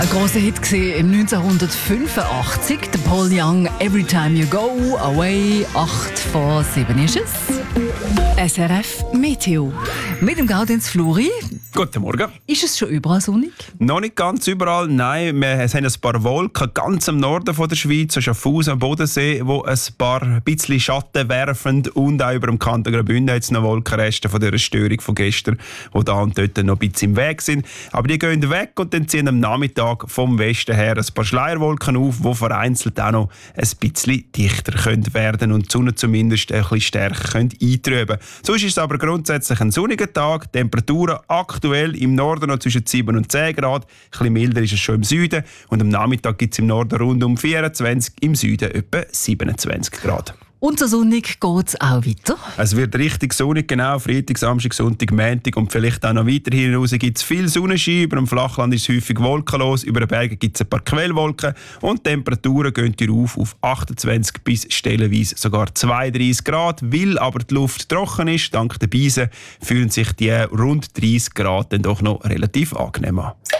Ein grosser Hit war im 1985. Der Paul Young, «Every Time You Go Away». 8 vor 7 ist es. SRF Meteo. Mit dem Gaudenz Fluri. Guten Morgen. Ist es schon überall sonnig? Noch nicht ganz überall, nein. Wir haben ein paar Wolken ganz am Norden von der Schweiz, so Schaffhausen am Bodensee, wo ein paar bisschen Schatten werfen, und auch über dem Kanton Graubünden hat es noch Wolkenreste von dieser Störung von gestern, die da und dort noch ein bisschen im Weg sind. Aber die gehen weg und dann ziehen am Nachmittag vom Westen her ein paar Schleierwolken auf, die vereinzelt auch noch ein bisschen dichter können werden und die Sonne zumindest ein bisschen stärker eintrüben. Sonst ist es aber grundsätzlich ein sonniger Tag. Temperaturen aktuell im Norden noch zwischen 7 und 10 Grad. Ein bisschen milder ist es schon im Süden. Und am Nachmittag gibt es im Norden rund um 24, im Süden etwa 27 Grad. Und so sonnig geht es auch weiter. Es wird richtig sonnig, genau. Freitag, Samstag, Sonntag, Montag und vielleicht auch noch weiter hinaus gibt es viel Sonnenschein. Über dem Flachland ist es häufig wolkenlos. Über den Bergen gibt es ein paar Quellwolken. Und die Temperaturen gehen hier auf 28 bis stellenweise sogar 32 Grad. Weil aber die Luft trocken ist, dank der Beisen, fühlen sich die rund 30 Grad dann doch noch relativ angenehm an.